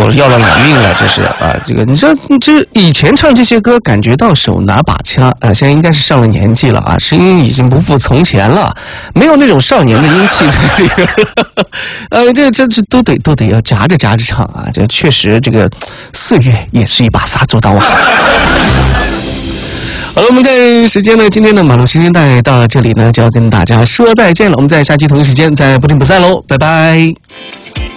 要了老命了，这是啊，这个你知道，这以前唱这些歌，感觉到手拿把掐啊，现在应该是上了年纪了啊，声音已经不复从前了，没有那种少年的英气在里边。这都得要夹着唱啊，这确实这个岁月也是一把杀猪刀啊。好了，我们看时间呢，今天的马路新生代到这里呢，就要跟大家说再见了。我们在下期同一时间再不听不散喽，拜拜。